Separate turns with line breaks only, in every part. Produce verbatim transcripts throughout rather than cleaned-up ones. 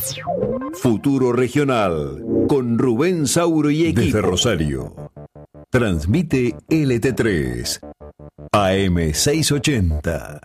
Futuro Regional, con Rubén Sauro y equipo. Desde Rosario. Transmite L T tres, A M seiscientos ochenta.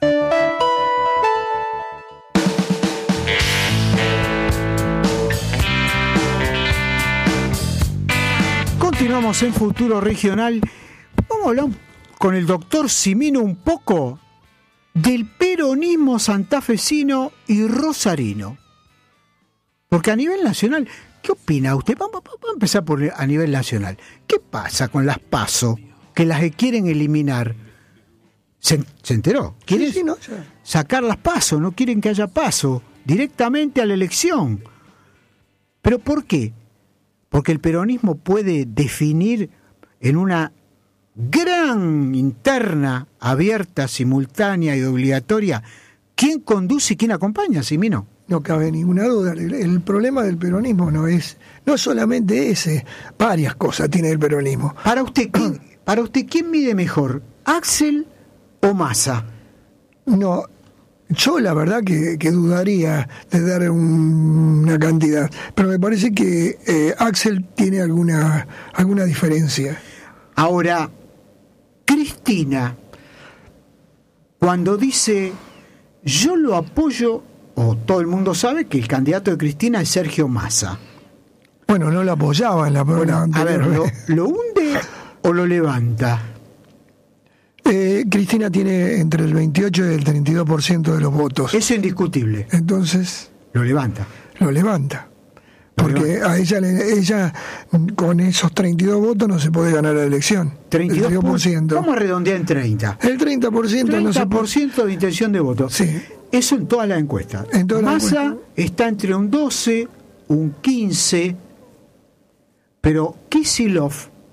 Continuamos en Futuro Regional. Vamos a hablar con el doctor Cimino un poco del peronismo santafesino y rosarino. Porque a nivel nacional, ¿qué opina usted? Vamos, vamos a empezar por a nivel nacional. ¿Qué pasa con las PASO que las quieren eliminar? ¿Se, se enteró? ¿Quieren sí, sí, no, sacar las PASO? No quieren que haya PASO directamente a la elección. ¿Pero por qué? Porque el peronismo puede definir en una gran interna, abierta, simultánea y obligatoria quién conduce y quién acompaña, Cimino.
No cabe ninguna duda. El, el problema del peronismo no es no solamente ese, varias cosas tiene el peronismo.
Para usted, ¿quién, para usted, ¿quién mide mejor, Axel o Massa?
No, yo la verdad que, que dudaría de dar un, una cantidad, pero me parece que eh, Axel tiene alguna alguna diferencia.
Ahora, Cristina, cuando dice yo lo apoyo, o todo el mundo sabe que el candidato de Cristina es Sergio Massa.
Bueno, no lo apoyaba en la
programa. Bueno, a ver, ¿lo, ¿lo hunde o lo levanta?
Eh, Cristina tiene entre el veintiocho y el treinta y dos por ciento de los votos.
Eso es indiscutible.
Entonces...
Lo levanta.
Lo levanta. Porque a ella, ella con esos treinta y dos votos no se puede ganar la elección.
treinta y dos por ciento. Vamos a redondear en treinta.
El treinta por ciento,
treinta por ciento
no se puede...
ciento de intención de voto.
Sí.
Eso en todas las encuestas.
En todas
Massa
las encuestas
está entre un doce, un quince, pero Kicillof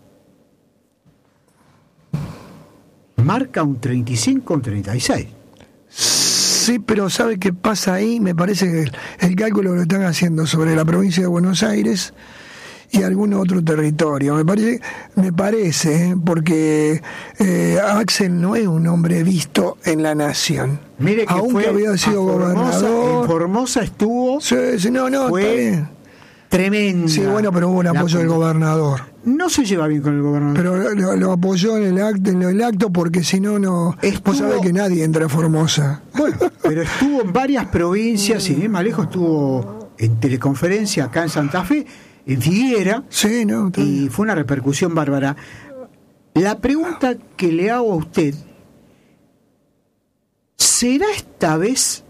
marca un treinta y cinco, un treinta y seis.
Sí, pero ¿sabe qué pasa ahí? Me parece que el, el cálculo lo están haciendo sobre la provincia de Buenos Aires y algún otro territorio. Me parece, me parece, ¿eh? porque eh, Axel no es un hombre visto en la nación.
Mire que
aunque
fue
había sido
Formosa,
gobernador.
En Formosa estuvo.
Sí, sí, no, no,
fue
está bien.
Tremendo.
Sí, bueno, pero hubo un apoyo del gobernador.
No se lleva bien con el gobernador.
Pero lo, lo apoyó en el acto, en el acto porque si no, no.
Estuvo...
Vos sabés que nadie entra a Formosa.
Bueno, pero estuvo en varias provincias, sin ir más lejos, estuvo en teleconferencia acá en Santa Fe, en Figuera,
sí, no,
y fue una repercusión bárbara. La pregunta que le hago a usted, ¿será esta vez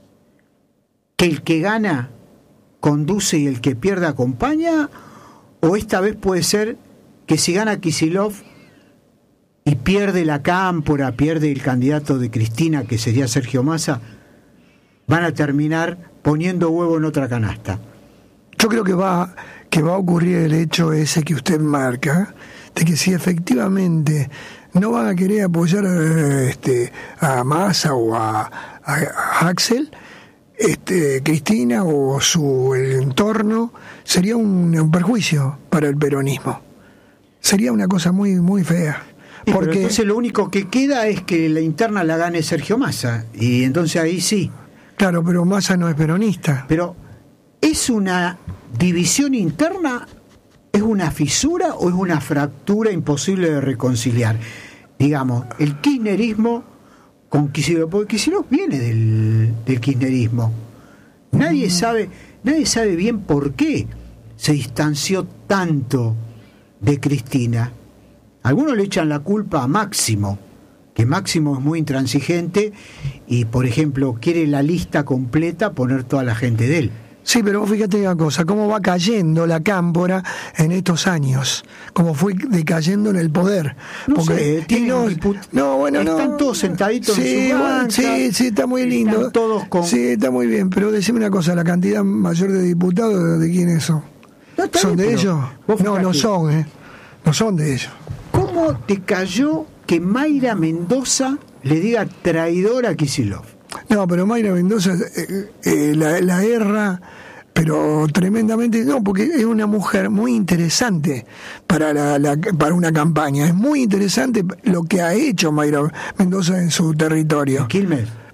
que el que gana conduce y el que pierde acompaña? ¿O esta vez puede ser que si gana Kicillof y pierde la Cámpora, pierde el candidato de Cristina, que sería Sergio Massa, van a terminar poniendo huevo en otra canasta?
Yo creo que va que va a ocurrir el hecho ese que usted marca, de que si efectivamente no van a querer apoyar a, este, a Massa o a, a, a Axel, este, Cristina o su entorno, sería un, un perjuicio para el peronismo. Sería una cosa muy muy fea.
Sí,
porque
pero entonces lo único que queda es que la interna la gane Sergio Massa, y entonces ahí sí.
Claro, pero Massa no es peronista.
Pero ¿es una división interna? ¿Es una fisura o es una fractura imposible de reconciliar? Digamos, el kirchnerismo con Kicillof, porque Kicillof viene del, del kirchnerismo. Nadie mm. sabe, nadie sabe bien por qué se distanció tanto de Cristina. Algunos le echan la culpa a Máximo, que Máximo es muy intransigente y, por ejemplo, quiere la lista completa, poner toda la gente de él.
Sí, pero fíjate una cosa, cómo va cayendo la Cámpora en estos años, cómo fue decayendo en el poder.
No
porque
sé,
no,
diput-
no, bueno,
están
no.
todos sentaditos
sí,
en su banca,
sí, sí, está muy lindo.
Están todos con...
Sí, está muy bien, pero decime una cosa, la cantidad mayor de diputados, ¿de quiénes son?
No,
¿Son
bien,
de ellos? No, no son, ¿eh? No son de ellos.
¿Cómo te cayó que Mayra Mendoza le diga traidora a Kicillof?
No, pero Mayra Mendoza eh, eh, la, la erra, pero tremendamente, no, porque es una mujer muy interesante para la, la para una campaña. Es muy interesante lo que ha hecho Mayra Mendoza en su territorio.
¿En Quilmes?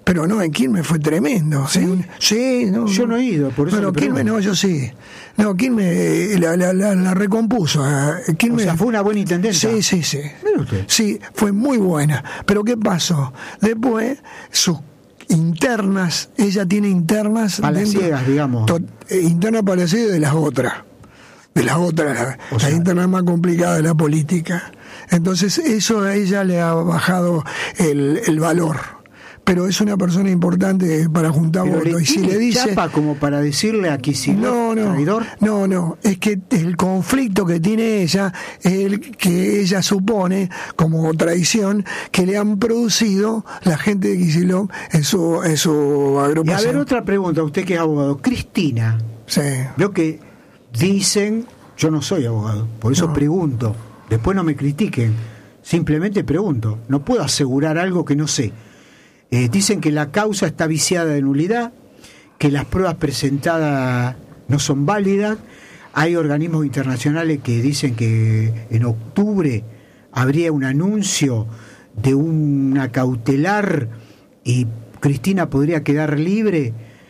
Pero no, en Quilmes fue tremendo.
¿Sí?
Un, sí, no,
yo no he ido, por eso.
Bueno, Quilmes no, yo sí. No, Quilmes la, la, la, la recompuso. Quilmes,
o sea, fue una buena intendencia.
Sí, sí, sí.
Mire usted.
Sí, fue muy buena. Pero ¿qué pasó? Después, sus internas, ella tiene internas.
Palaciegas, digamos.
To, eh, internas palaciegas de las otras. De las otras, la, la interna más complicada de la política. Entonces, eso a ella le ha bajado el, el valor. Pero es una persona importante para juntar
Pero
votos.
Le
y si le dice.
chapa como para decirle a Kicillof
no, no,
traidor.
No, no. Es que el conflicto que tiene ella es el que ella supone como traición que le han producido la gente de Kicillof en su, en su agrupación.
Y a ver, otra pregunta, usted que es abogado. Cristina.
Sí.
Veo que dicen, yo no soy abogado, por eso
no.
pregunto. Después no me critiquen. Simplemente pregunto. No puedo asegurar algo que no sé. Eh, dicen que la causa está viciada de nulidad, que las pruebas presentadas no son válidas. Hay organismos internacionales que dicen que en octubre habría un anuncio de una cautelar y Cristina podría quedar libre,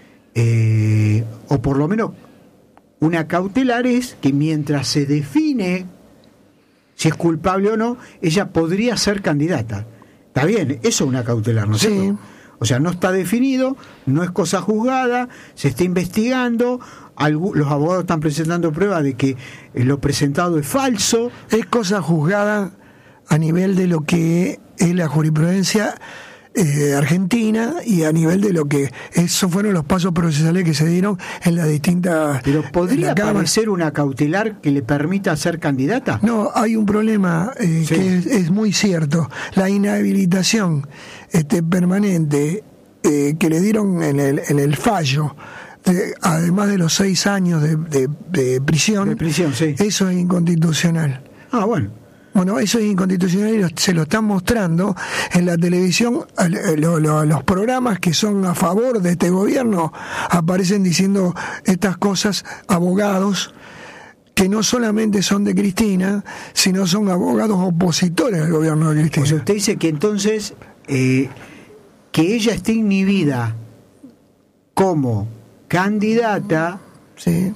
eh, o por lo menos una cautelar es que mientras se define si es culpable o no, ella podría ser candidata. Está bien, eso es una cautelar, ¿no es cierto?
Sí.
O sea, no está definido, no es cosa juzgada, se está investigando, los abogados están presentando pruebas de que lo presentado es falso.
Es cosa juzgada a nivel de lo que es la jurisprudencia eh, argentina y a nivel de lo que esos fueron los pasos procesales que se dieron en las distintas.
Pero podría aparecer una cautelar que le permita ser candidata.
No, hay un problema eh, sí. que es, es muy cierto. La inhabilitación este, permanente eh, que le dieron en el, en el fallo, de, además de los seis años de, de, de prisión,
de prisión sí.
Eso es inconstitucional.
Ah, bueno.
Bueno, eso es inconstitucional y lo, se lo están mostrando en la televisión. Lo, lo, los programas que son a favor de este gobierno aparecen diciendo estas cosas, abogados que no solamente son de Cristina, sino son abogados opositores al gobierno de Cristina.
O sea, usted dice que entonces eh, que ella esté inhibida como candidata,
sí,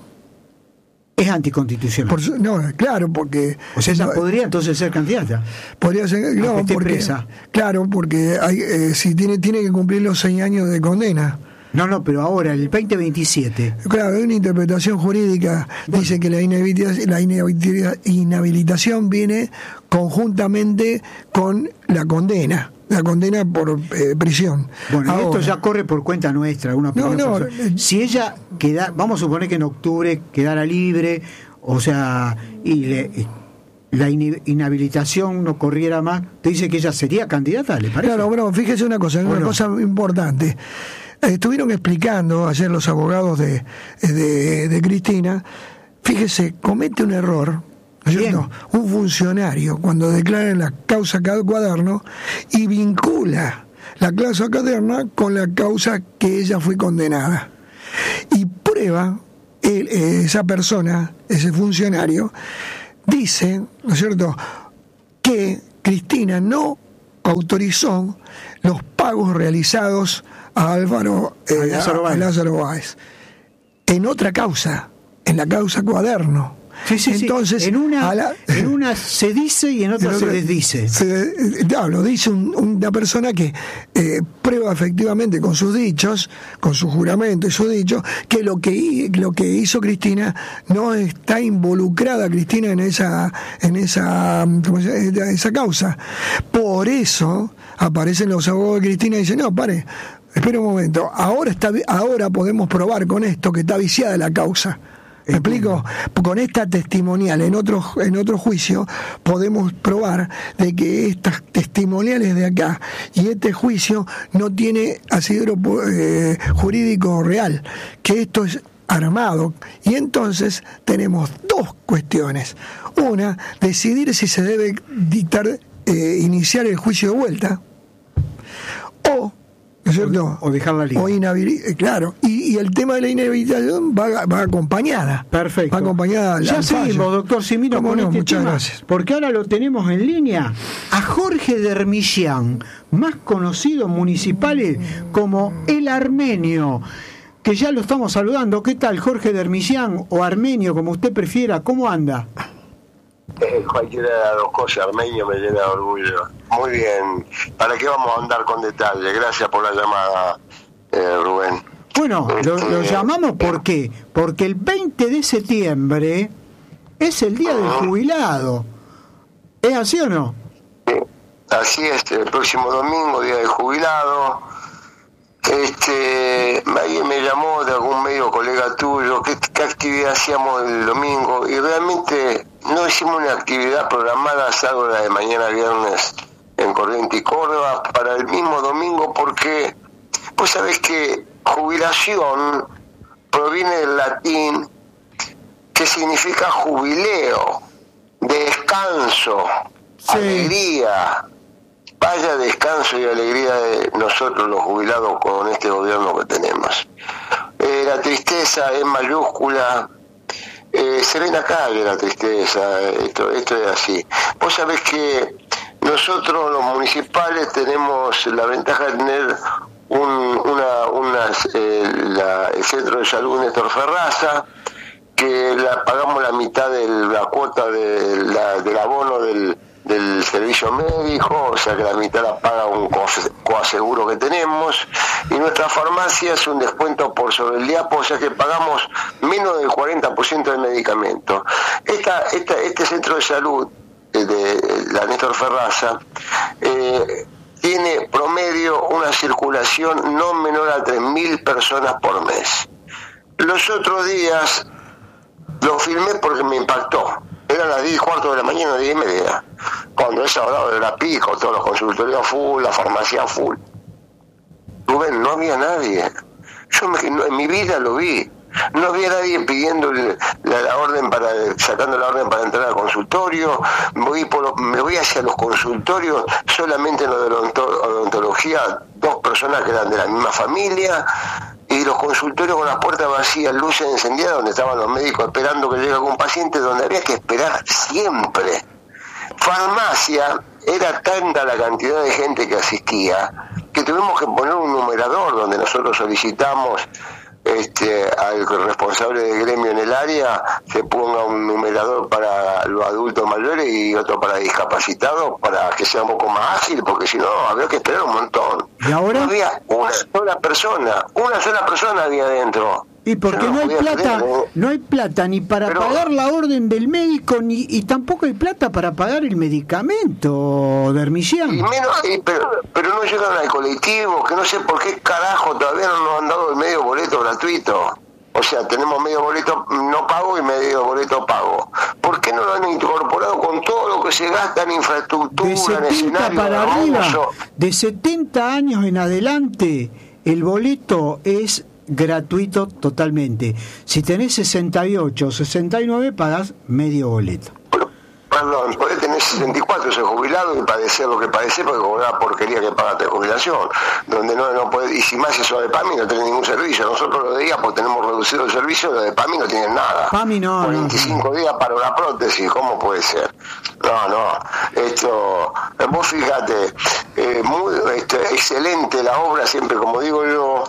es anticonstitucional.
Por su, no, claro, porque...
O sea, ella
no,
podría entonces ser candidata.
Podría ser... No,
porque
porque,
presa.
Claro, porque hay, eh, si tiene, tiene que cumplir los seis años de condena.
No, no, pero ahora, el veinte veintisiete.
Claro, hay una interpretación jurídica. Bueno. Dice que la inhabilitación, la inhabilitación viene conjuntamente con la condena. La condena por eh, prisión.
Bueno,
ahora,
esto ya corre por cuenta nuestra. Una
no, no,
si ella queda, vamos a suponer que en octubre quedara libre, o sea, y le, la inhabilitación no corriera más, ¿te dice que ella sería candidata? ¿Le parece?
Claro, bueno, fíjese una cosa, una bueno. cosa importante. Estuvieron explicando ayer los abogados de, de, de Cristina. Fíjese, comete un error, ¿no es cierto? Un funcionario, cuando declara en la causa cuaderno y vincula la causa cuaderna con la causa que ella fue condenada. Y prueba, él, esa persona, ese funcionario, dice, ¿no es cierto?, que Cristina no autorizó los pagos realizados a Álvaro eh, a Lázaro, a, a Lázaro Báez en otra causa, en la causa cuaderno.
Sí, sí,
Entonces,
sí. En, una,
la,
en una se dice y en otra, en otra se desdice.
Se, no, lo dice un, una persona que eh, prueba efectivamente con sus dichos, con su juramento y sus dichos, que lo que lo que hizo Cristina no está involucrada Cristina en esa en esa ¿cómo se llama? esa causa. Por eso aparecen los abogados de Cristina y dicen, no, pare, espera un momento, ahora está ahora podemos probar con esto que está viciada la causa. ¿Me explico? Con esta testimonial en otro, en otro juicio podemos probar de que estas testimoniales de acá y este juicio no tiene asidero eh, jurídico real, que esto es armado. Y entonces tenemos dos cuestiones. Una, decidir si se debe dictar, eh, iniciar el juicio de vuelta, o, ¿no ¿no es cierto?
O dejarla libre.
O inhabili- claro, y, y el tema de la inhabilitación va, va acompañada.
Perfecto.
Va acompañada.
Ya
al
seguimos,
fallo.
doctor Cimino,
¿Cómo
con
no?
este
Muchas
tema,
gracias.
porque ahora lo tenemos en línea a Jorge Dermillán, más conocido municipal como El Armenio, que ya lo estamos saludando. ¿Qué tal, Jorge Dermillán, o Armenio, como usted prefiera? ¿Cómo anda?
Eh, cualquiera de las dos cosas, Armenio me llena de orgullo. Muy bien. ¿Para qué vamos a andar con detalles? Gracias por la llamada, eh, Rubén.
Bueno, lo, lo llamamos ¿por qué? Porque el veinte de septiembre es el día del jubilado. ¿Es así o no?
Sí, así es, el próximo domingo, día del jubilado. Este, alguien me llamó de algún medio, colega tuyo, ¿qué, qué actividad hacíamos el domingo? Y realmente no hicimos una actividad programada, salvo la de mañana viernes en Corrientes y Córdoba, para el mismo domingo, porque vos sabés que jubilación proviene del latín, que significa jubileo, descanso,
sí.
alegría. Vaya descanso y alegría de nosotros los jubilados con este gobierno que tenemos. Eh, la tristeza es mayúscula, eh, se ve en la calle la tristeza, esto, esto es así. Vos sabés que nosotros los municipales tenemos la ventaja de tener un, una, una, eh, la, el centro de salud Néstor Ferraza, que la, pagamos la mitad de la cuota de la, del abono del del servicio médico, o sea que la mitad la paga un coaseguro que tenemos, y nuestra farmacia es un descuento por sobre el diapo, o sea que pagamos menos del cuarenta por ciento del medicamento. Esta, esta, este centro de salud de, de la Néstor Ferraza eh, tiene promedio una circulación no menor a tres mil personas por mes. Los otros días lo filmé porque me impactó. Eran las diez y cuarto de la mañana, diez y media, cuando es hablado de la pico, todos los consultorios full, la farmacia full. Rubén, no había nadie. Yo me, no, en mi vida lo vi. No había nadie pidiendo la, la orden para, sacando la orden para entrar al consultorio. Voy por, me voy hacia los consultorios, solamente en lo de la odontología, dos personas que eran de la misma familia. Y los consultorios con las puertas vacías, luces encendidas, donde estaban los médicos esperando que llegue algún paciente, donde había que esperar siempre. Farmacia, era tanta la cantidad de gente que asistía, que tuvimos que poner un numerador donde nosotros solicitamos este, al responsable de gremio en el área, se ponga un numerador para los adultos mayores y otro para discapacitados, para que sea un poco más ágil, porque si no había que esperar un montón.
¿Y ahora?
No había una sola persona, una sola persona había adentro.
Y porque no, no hay plata, creer, ¿eh? no hay plata ni para pero, pagar la orden del médico, ni y tampoco hay plata para pagar el medicamento, Dermillán.
Y menos, y, pero, pero no llegan al colectivo, que no sé por qué carajo todavía no nos han dado el medio boleto gratuito. O sea, tenemos medio boleto no pago y medio boleto pago. ¿Por qué no lo han incorporado con todo lo que se gasta en infraestructura,
de setenta
en escenario
para arriba, de setenta años en adelante, el boleto es gratuito totalmente. Si tenés sesenta y ocho o sesenta y nueve, pagás medio boleto.
Perdón, podés tener sesenta y cuatro, ser jubilado y padecer lo que padecés porque cobrar la porquería que pagaste de jubilación, donde no, no podés, y si más eso de PAMI no tenés ningún servicio. Nosotros los de I A, pues tenemos reducido el servicio, los de PAMI no tienen nada.
PAMI no,
veinticinco
no.
días para una prótesis, ¿cómo puede ser? No, no, esto, vos fíjate, eh, muy este, excelente la obra, siempre como digo yo,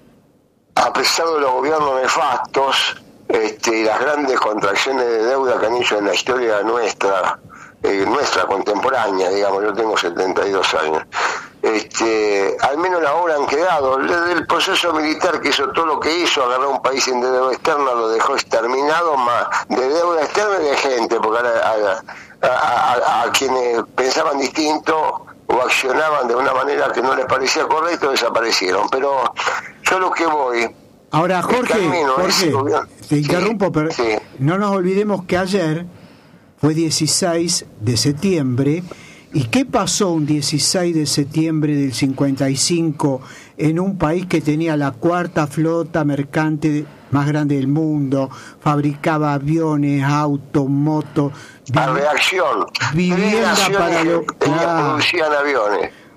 a pesar de los gobiernos nefastos, Este, y las grandes contracciones de deuda que han hecho en la historia nuestra, eh, nuestra contemporánea, digamos, yo tengo setenta y dos años, este, al menos la obra han quedado. Desde el proceso militar que hizo todo lo que hizo, agarró un país sin deuda externa, lo dejó exterminado, más de deuda externa y de gente, porque a, a, a, a quienes pensaban distinto o accionaban de una manera que no les parecía correcto, desaparecieron. Pero yo lo que voy...
Ahora, Jorge,
camino,
Jorge te interrumpo, sí, pero
sí.
no nos olvidemos que ayer fue dieciséis de septiembre. ¿Y qué pasó un dieciséis de septiembre del cincuenta y cinco en un país que tenía la cuarta flota mercante más grande del mundo, fabricaba aviones, autos, motos,
a reacción,
vivienda para lo
que producían aviones?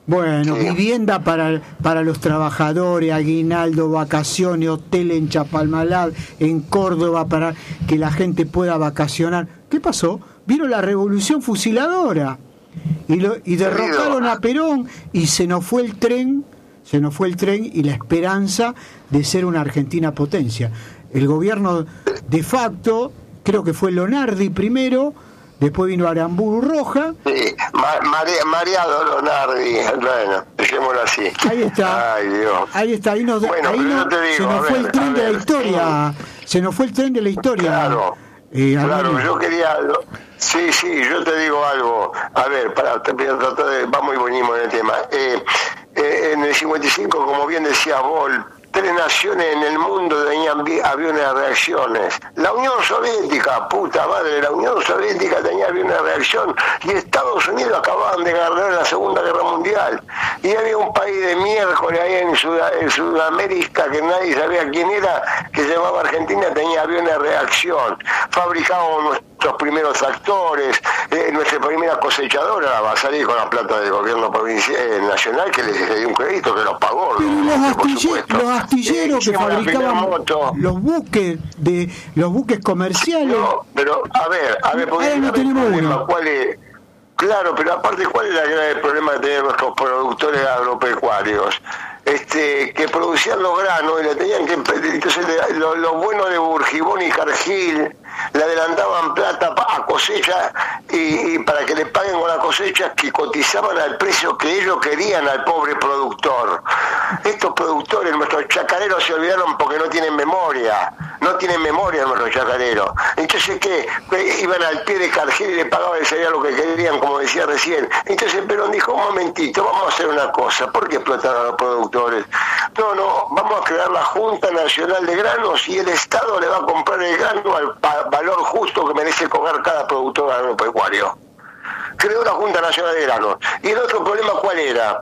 Bueno,
sí.
Vivienda para, para los trabajadores, aguinaldo, vacaciones, hotel en Chapalmalal, en Córdoba, para que la gente pueda vacacionar. ¿Qué pasó? Vino la revolución fusiladora y, lo, y derrocaron a Perón y se nos fue el tren, se nos fue el tren y la esperanza de ser una Argentina potencia. El gobierno de facto, creo que fue Lonardi primero, después vino Aramburu Roja.
Sí, Ma- María, Mariado Lonardi, bueno, dejémoslo así.
Ahí está.
Ay, Dios.
Ahí está, ahí, nos,
Bueno,
ahí
pero
nos,
yo te digo,
se nos
a
fue
ver,
el tren
a
de la
ver,
historia. Se nos fue el tren de la historia.
Claro,
Eh,
claro,
Armando.
yo quería... Sí, sí, yo te digo algo. A ver, para tratar de... Vamos y venimos en el tema. Eh, eh, en el cincuenta y cinco, como bien decía vos, tres naciones en el mundo tenían vi- aviones de reacciones. La Unión Soviética, puta madre, la Unión Soviética tenía aviones de reacción y Estados Unidos acababan de ganar la Segunda Guerra Mundial. Y había un país de miércoles ahí en, Sud- en Sudamérica que nadie sabía quién era, que se llamaba Argentina, tenía aviones de reacción. Fabricábamos nuestros primeros tractores, eh, nuestra primera cosechadora va a salir con la plata del gobierno provincial, eh, nacional, que les dio un crédito, que los pagó.
Pero
¿no?
los,
Por
astille-
supuesto.
los astilleros
Eh,
que
hicimos la primera
fabricaban
moto.
los buques de los buques comerciales.
No, pero a ver, a ver, porque
Ahora no
a ver,
tenemos
el problema,
uno.
¿cuál es? Claro, pero aparte, ¿cuál es la grave problema que tienen nuestros productores agropecuarios? Este, que producían los granos y le tenían que pedir, entonces le- lo, lo bueno de Burgibón y Cargill le adelantaban plata pa- a cosecha y, y para que le paguen con la cosecha, que cotizaban al precio que ellos querían al pobre productor. Estos productores, nuestros chacareros, se olvidaron porque no tienen memoria, no tienen memoria nuestros chacareros. Entonces, ¿qué? Iban al pie de Cargill y le pagaban y sabían lo que querían, como decía recién. Entonces Perón dijo, un momentito, vamos a hacer una cosa, ¿por qué explotar a los productores? No, no, vamos a crear la Junta Nacional de Granos y el Estado le va a comprar el grano al pa- valor justo que merece cobrar cada productor agropecuario. Creó la Junta Nacional de Granos. Y el otro problema, ¿cuál era?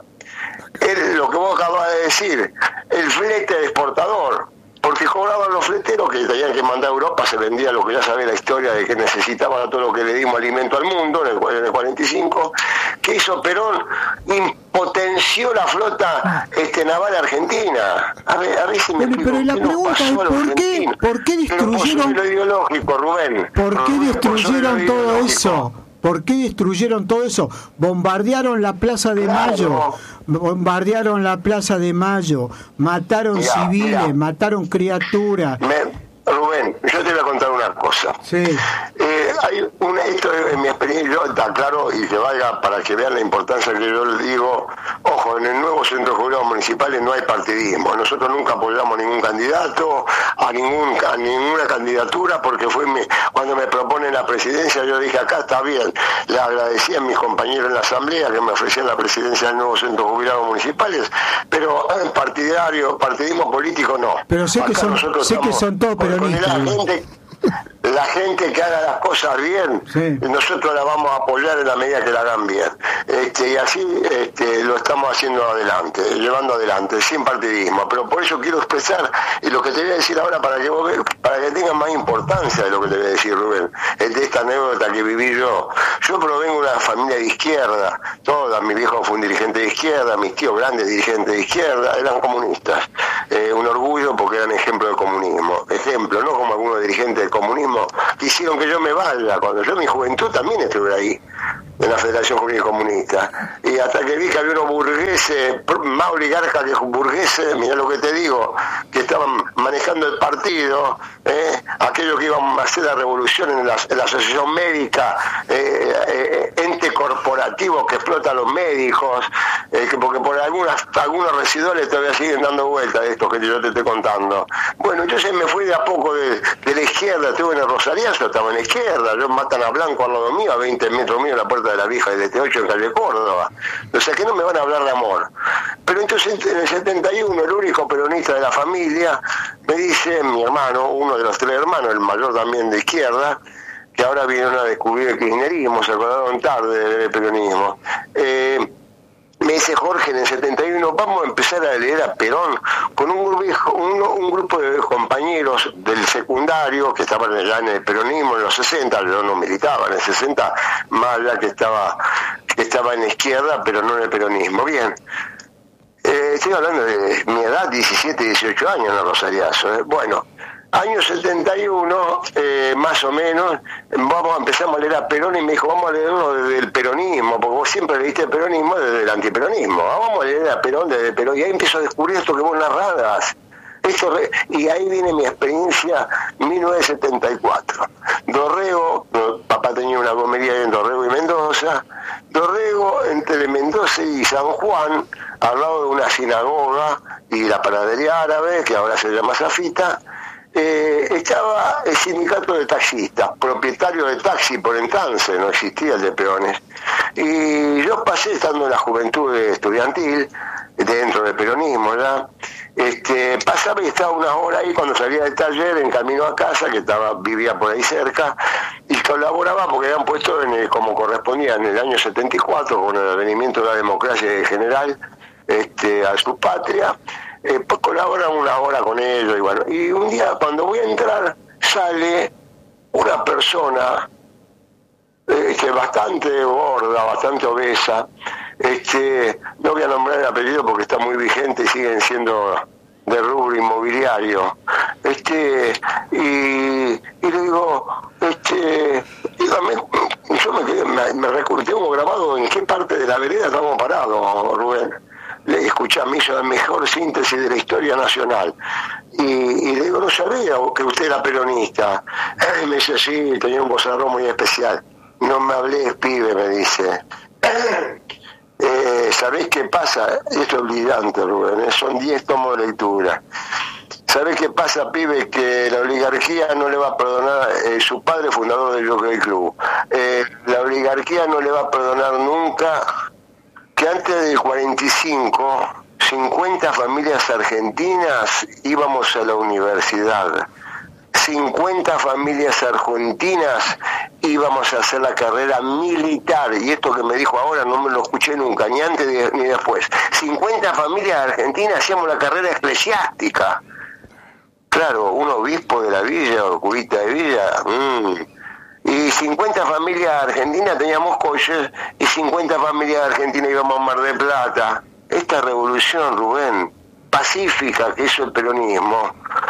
El, lo que vos acabas de decir, el flete de exportador. Porque cobraban los fleteros que tenían que mandar a Europa, se vendía lo que ya sabía la historia de que necesitaban todo lo que le dimos alimento al mundo en el, en el cuarenta y cinco. ¿Qué hizo Perón? Impotenció la flota este, naval argentina. A ver, a ver si me
Pero,
explico.
pero la
¿Qué nos
pregunta
pasó
es,
a los
¿por qué,
argentinos?
¿por qué
Pero por
destruyeron,
sobre lo ideológico, Rubén.
por qué
Rubén, por sobre
destruyeron
lo
todo
ideológico.
eso? ¿Por qué destruyeron todo eso? Bombardearon la Plaza de
Claro.
Mayo, bombardearon la Plaza de Mayo, mataron
Mirá,
civiles,
mirá.
mataron criaturas.
Me- Rubén, yo te voy a contar una cosa.
Sí.
Eh, hay una, esto es mi experiencia, yo está claro y que valga para que vean la importancia que yo les digo. Ojo, en el nuevo centro de jubilados municipales no hay partidismo. Nosotros nunca apoyamos ningún candidato, a ningún a ninguna candidatura, porque fue mi, cuando me proponen la presidencia, yo dije, acá está bien. Le agradecí a mis compañeros en la asamblea que me ofrecían la presidencia del nuevo centro de jubilados municipales, pero en partidario, partidismo político no.
Pero sé que
Acá
son-
nosotros
sé que
estamos-
son todos
con- con
peronistas,
la
¿no?
gente, la gente que haga las cosas bien,
Sí.
nosotros la vamos a apoyar en la medida que la hagan bien. Este, y así este, lo estamos haciendo adelante, llevando adelante, sin partidismo. Pero por eso quiero expresar, y lo que te voy a decir ahora para que vos ve- para que tenga más importancia de lo que te voy a decir, Rubén, es de esta anécdota que viví yo. Yo provengo de una familia de izquierda, toda, mi viejo fue un dirigente de izquierda, mis tíos grandes dirigentes de izquierda, eran comunistas. Eh, un orgullo porque eran ejemplo del comunismo. Ejemplo, no como algunos dirigentes del comunismo que hicieron que yo me vaya. Cuando yo en mi juventud también estuve ahí, en la Federación Juvenil Comunista. Y hasta que vi que había unos burgueses, más oligarcas que burgueses, mirá lo que te digo, que estaban manejando el partido, ¿eh? Aquellos que iban a hacer la revolución en la, en la Asociación Médica, eh, eh, ente corporativo que explota a los médicos, eh, que porque por algunas, algunos residuales todavía siguen dando vueltas de estos que yo te estoy contando. Bueno, entonces me fui de a poco de, de la izquierda, estuve en el Rosariazo, estaba en la izquierda, yo matan a Blanco al lado mío, a veinte metros mío en la puerta de la vieja del T ocho en calle Córdoba. O sea que no me van a hablar de amor. Pero entonces en el setenta y uno, el único peronista de la familia, me dice mi hermano, uno de los tres hermanos, el mayor también de izquierda, que ahora vinieron a descubrir el kirchnerismo, se acordaron tarde del peronismo. Eh, Me dice Jorge, en el setenta y uno vamos a empezar a leer a Perón con un grupo, un, un grupo de compañeros del secundario que estaban ya en el peronismo en los sesenta, yo no militaba en el sesenta, más allá que estaba, que estaba en la izquierda, pero no en el peronismo. Bien, eh, estoy hablando de mi edad, diecisiete, dieciocho años, no Rosariazo. ¿eh? Bueno, año setenta y uno, eh, más o menos, vamos, empezamos a leer a Perón y me dijo, vamos a leerlo desde el peronismo, porque vos siempre leíste el peronismo desde el antiperonismo. Vamos a leer a Perón desde Perón, y ahí empiezo a descubrir esto que vos narrabas. Esto re... Y ahí viene mi experiencia, mil novecientos setenta y cuatro. Dorrego, papá tenía una comedia en Dorrego y Mendoza. Dorrego, entre Mendoza y San Juan, al lado de una sinagoga y la panadería árabe, que ahora se llama Zafita, eh, estaba el sindicato de taxistas, propietario de taxi por entonces, no existía el de peones. Y yo pasé, estando en la juventud estudiantil, dentro del peronismo, ¿verdad? Este, pasaba y estaba una hora ahí cuando salía del taller en camino a casa, que estaba vivía por ahí cerca, y colaboraba porque habían puesto en el, como correspondía en el año setenta y cuatro, con el advenimiento de la democracia en general, este, a su patria, eh, pues colaboran una hora con ellos, y bueno, y un día cuando voy a entrar sale una persona este, bastante gorda, bastante obesa. Este, no voy a nombrar el apellido porque está muy vigente y siguen siendo de rubro inmobiliario. Este, y, y le digo, este, dígame, yo me quedé, me, me recuerdo, tengo grabado en qué parte de la vereda estamos parados, Rubén. Le escuché a mí, hizo la mejor síntesis de la historia nacional. Y, y le digo, no sabía que usted era peronista. Y me dice, sí, tenía un vozarrón muy especial. No me hablé, pibe, me dice. Eh, ¿Sabés qué pasa? Esto es brillante, Rubén, ¿eh? Son diez tomos de lectura. ¿Sabés qué pasa, pibe? Que la oligarquía no le va a perdonar, eh, su padre fundador del Jockey Club, eh, la oligarquía no le va a perdonar nunca que antes del cuarenta y cinco, cincuenta familias argentinas íbamos a la universidad. cincuenta familias argentinas íbamos a hacer la carrera militar, y esto que me dijo ahora no me lo escuché nunca, ni antes ni después. cincuenta familias argentinas hacíamos la carrera eclesiástica. Claro, un obispo de la villa, o curita de villa, mmm. Y cincuenta familias argentinas teníamos coches, y cincuenta familias argentinas íbamos a Mar del Plata. Esta revolución, Rubén, pacífica que hizo el peronismo,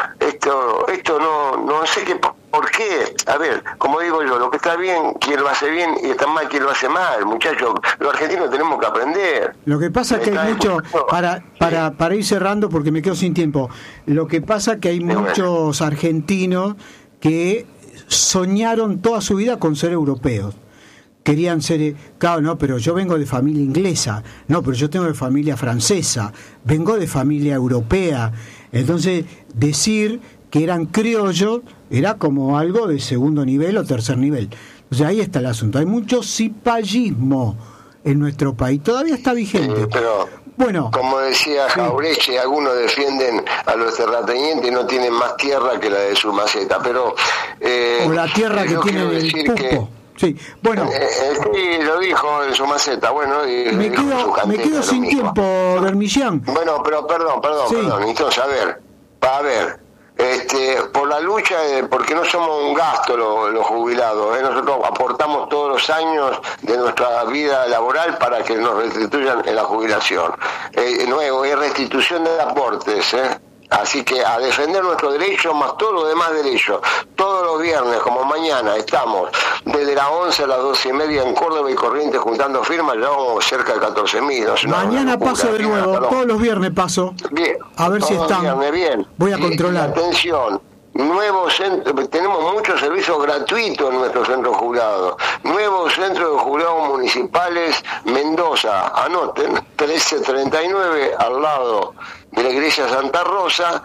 esto esto no no sé qué por qué. A ver, como digo yo, lo que está bien, quien lo hace bien, y está mal, quien lo hace mal. Muchachos, los argentinos tenemos que aprender.
Lo que pasa es que hay mucho, para para para ir cerrando porque me quedo sin tiempo, lo que pasa es que hay muchos argentinos que soñaron toda su vida con ser europeos. Querían ser, claro, no, pero yo vengo de familia inglesa, no, pero yo tengo de familia francesa, vengo de familia europea. Entonces, decir que eran criollos era como algo de segundo nivel o tercer nivel. O sea, ahí está el asunto. Hay mucho cipallismo en nuestro país, todavía está vigente.
Sí, pero, bueno, como decía Jaureche, sí, algunos defienden a los terratenientes y no tienen más tierra que la de su maceta, pero... Eh,
o la tierra que tiene el pulpo. Que, sí, bueno.
Eh, eh, sí, lo dijo en su maceta, bueno. Y
me quedo, me quedo sin tiempo, Dermillán.
Bueno, pero perdón, perdón, sí. perdón. Entonces, a ver, a ver, este, por la lucha, de, porque no somos un gasto los, los jubilados, ¿eh? Nosotros aportamos todos los años de nuestra vida laboral para que nos restituyan en la jubilación. Eh, nuevo, es restitución de aportes, ¿eh? Así que a defender nuestros derechos más todos los demás derechos. Todos los viernes, como mañana, estamos desde las once a las doce y media en Córdoba y Corrientes juntando firmas, llevamos cerca de catorce mil. No,
mañana paso de nuevo, todos los viernes paso.
Bien.
A ver si están.
Viernes, bien.
Voy a controlar.
Y, atención. Nuevos centros, tenemos muchos servicios gratuitos en nuestros centros jubilados. Nuevos centros de jubilados municipales, Mendoza, anoten, trece treinta y nueve, al lado de la iglesia Santa Rosa.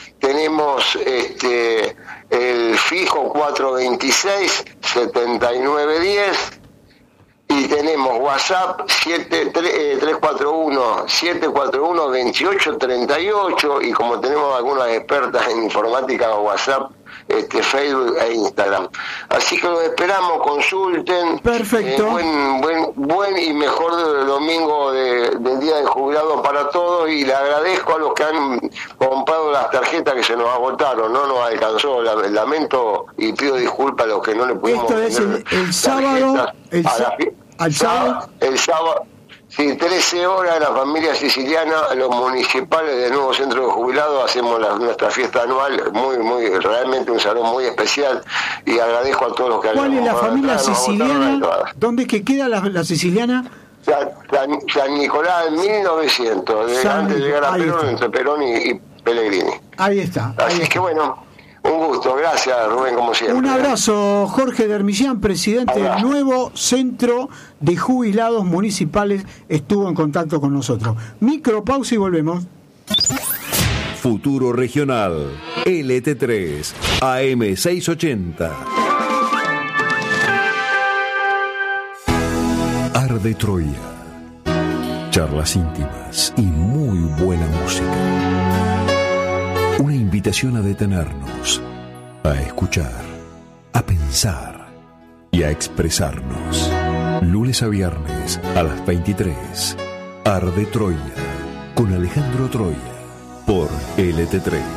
Tenemos este el fijo cuatrocientos veintiséis, setenta y nueve diez. Y tenemos WhatsApp siete tres cuatro uno, siete cuatro uno, dos ocho tres ocho, y como tenemos algunas expertas en informática, WhatsApp este, Facebook e Instagram. Así que los esperamos, consulten.
Perfecto.
Eh, buen, buen, buen y mejor domingo de, del Día del Jubilado para todos, y le agradezco a los que han comprado las tarjetas que se nos agotaron, no nos alcanzó. Lamento y pido disculpas a los que no le pudimos.
Esto es el, el sábado, el,
la,
al sábado.
El sábado. Sí, trece horas, la familia siciliana, los municipales del nuevo centro de jubilados, hacemos la, nuestra fiesta anual, muy, muy, realmente un salón muy especial, y agradezco a todos los que han.
¿Cuál es la familia siciliana? ¿Dónde es que queda la, la siciliana?
San, San, San Nicolás, en mil novecientos, de, antes de llegar a Perón, está. Entre Perón y, y Pellegrini.
Ahí está. Ahí
Así
está.
que bueno, un gusto, gracias Rubén, como siempre.
Un abrazo, Jorge Dermillán, presidente del nuevo Centro de Jubilados Municipales, estuvo en contacto con nosotros. Micropausa y volvemos.
Futuro Regional, L T tres, A M seiscientos ochenta. Arde Troya. Charlas íntimas y muy buena música. Una invitación a detenernos, a escuchar, a pensar y a expresarnos. Lunes a viernes a las veintitrés. Arde Troya con Alejandro Troya por L T tres.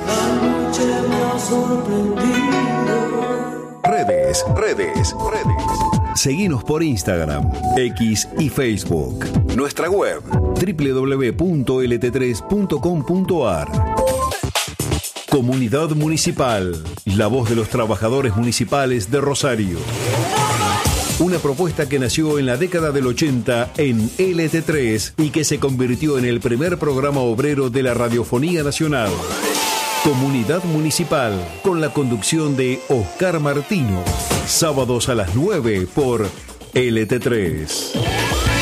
Redes, redes, redes. Seguinos por Instagram, X y Facebook. Nuestra web doble u doble u doble u punto l t tres punto com punto a r. Comunidad Municipal, la voz de los trabajadores municipales de Rosario. Una propuesta que nació en la década del ochenta en L T tres y que se convirtió en el primer programa obrero de la radiofonía nacional. Comunidad Municipal, con la conducción de Oscar Martino. Sábados a las nueve por L T tres.